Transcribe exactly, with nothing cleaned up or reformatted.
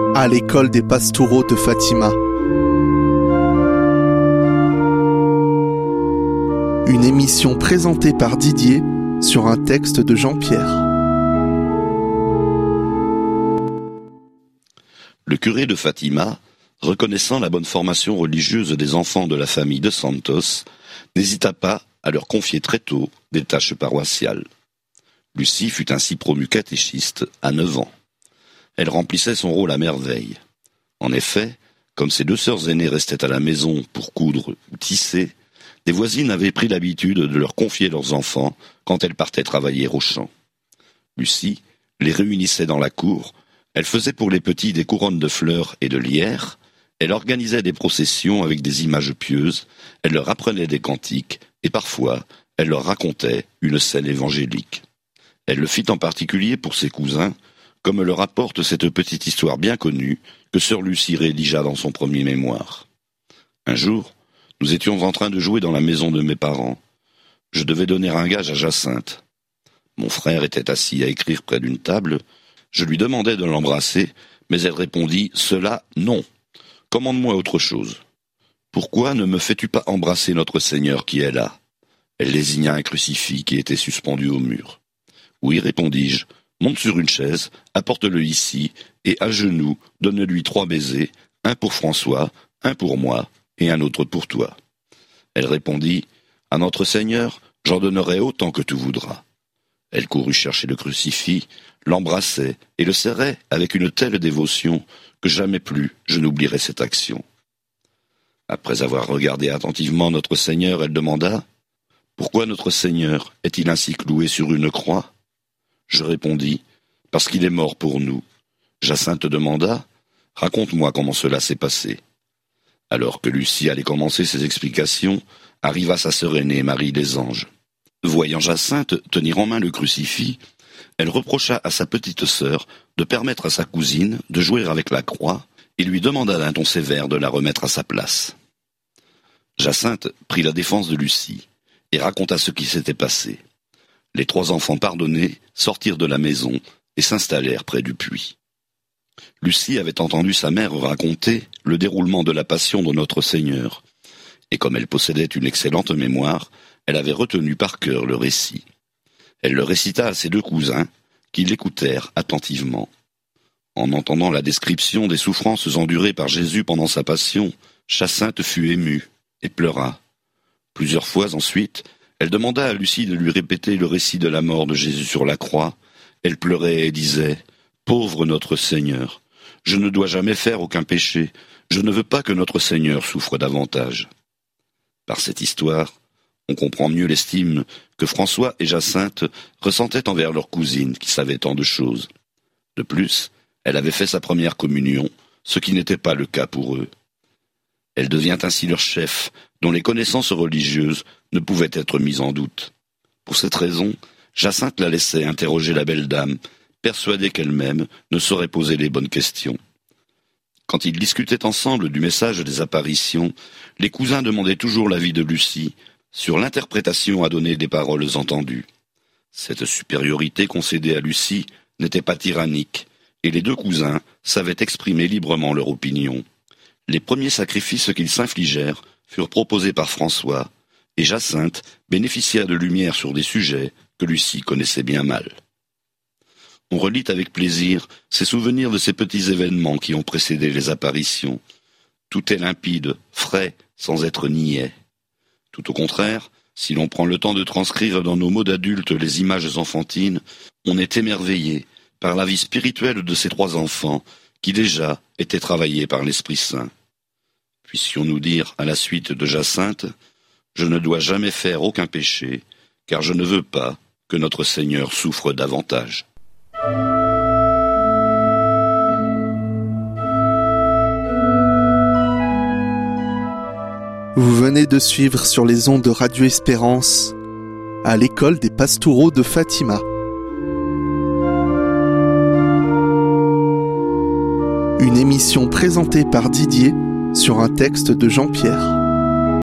à l'école des Pastoureaux de Fatima. Une émission présentée par Didier sur un texte de Jean-Pierre. Le curé de Fatima, reconnaissant la bonne formation religieuse des enfants de la famille de Santos, n'hésita pas à leur confier très tôt des tâches paroissiales. Lucie fut ainsi promue catéchiste à neuf ans. Elle remplissait son rôle à merveille. En effet, comme ses deux sœurs aînées restaient à la maison pour coudre ou tisser, des voisines avaient pris l'habitude de leur confier leurs enfants quand elles partaient travailler au champ. Lucie les réunissait dans la cour, elle faisait pour les petits des couronnes de fleurs et de lierres, elle organisait des processions avec des images pieuses, elle leur apprenait des cantiques et parfois elle leur racontait une scène évangélique. Elle le fit en particulier pour ses cousins, comme le rapporte cette petite histoire bien connue que sœur Lucie rédigea dans son premier mémoire. Un jour, nous étions en train de jouer dans la maison de mes parents. Je devais donner un gage à Jacinthe. Mon frère était assis à écrire près d'une table. Je lui demandais de l'embrasser, mais elle répondit « Cela, non. Commande-moi autre chose. Pourquoi ne me fais-tu pas embrasser notre Seigneur qui est là ?» Elle désigna un crucifix qui était suspendu au mur. « Oui, répondis-je, monte sur une chaise, apporte-le ici, et à genoux, donne-lui trois baisers, un pour François, un pour moi, et un autre pour toi. » Elle répondit, « À notre Seigneur, j'en donnerai autant que tu voudras. » Elle courut chercher le crucifix, l'embrassait et le serrait avec une telle dévotion que jamais plus je n'oublierai cette action. Après avoir regardé attentivement notre Seigneur, elle demanda, « Pourquoi notre Seigneur est-il ainsi cloué sur une croix ?» Je répondis, « Parce qu'il est mort pour nous. » Jacinthe demanda, « Raconte-moi comment cela s'est passé. » Alors que Lucie allait commencer ses explications, arriva sa sœur aînée, Marie des Anges. Voyant Jacinthe tenir en main le crucifix, elle reprocha à sa petite sœur de permettre à sa cousine de jouer avec la croix et lui demanda d'un ton sévère de la remettre à sa place. Jacinthe prit la défense de Lucie et raconta ce qui s'était passé. Les trois enfants pardonnés sortirent de la maison et s'installèrent près du puits. Lucie avait entendu sa mère raconter le déroulement de la passion de notre Seigneur, et comme elle possédait une excellente mémoire, elle avait retenu par cœur le récit. Elle le récita à ses deux cousins, qui l'écoutèrent attentivement. En entendant la description des souffrances endurées par Jésus pendant sa passion, Jacinthe fut émue et pleura. Plusieurs fois ensuite, elle demanda à Lucie de lui répéter le récit de la mort de Jésus sur la croix. Elle pleurait et disait « Pauvre notre Seigneur, je ne dois jamais faire aucun péché, je ne veux pas que notre Seigneur souffre davantage. » Par cette histoire, on comprend mieux l'estime que François et Jacinthe ressentaient envers leur cousine qui savait tant de choses. De plus, elle avait fait sa première communion, ce qui n'était pas le cas pour eux. Elle devient ainsi leur chef, dont les connaissances religieuses ne pouvaient être mises en doute. Pour cette raison, Jacinthe la laissait interroger la belle dame, persuadée qu'elle-même ne saurait poser les bonnes questions. Quand ils discutaient ensemble du message des apparitions, les cousins demandaient toujours l'avis de Lucie sur l'interprétation à donner des paroles entendues. Cette supériorité concédée à Lucie n'était pas tyrannique, et les deux cousins savaient exprimer librement leur opinion. Les premiers sacrifices qu'ils s'infligèrent furent proposés par François, et Jacinthe bénéficia de lumière sur des sujets que Lucie connaissait bien mal. On relit avec plaisir ces souvenirs de ces petits événements qui ont précédé les apparitions. Tout est limpide, frais, sans être niais. Tout au contraire, si l'on prend le temps de transcrire dans nos mots d'adultes les images enfantines, on est émerveillé par la vie spirituelle de ces trois enfants qui déjà étaient travaillés par l'Esprit Saint. Puissions-nous dire à la suite de Jacinthe, « Je ne dois jamais faire aucun péché, car je ne veux pas que notre Seigneur souffre davantage. » Vous venez de suivre sur les ondes de Radio Espérance à l'école des Pastoureaux de Fatima. Une émission présentée par Didier sur un texte de Jean-Pierre.